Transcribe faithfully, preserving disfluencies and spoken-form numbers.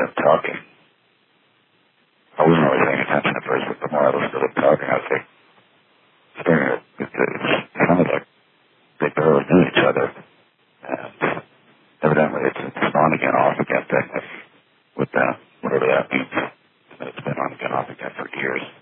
them talking. I wasn't really paying attention at first, but the more I listened to them talking, I was like, staring at it. It sounded like they barely knew each other. And evidently it's, it's on again, off again thing with, with that, whatever that means. And it's been on again, off again for years.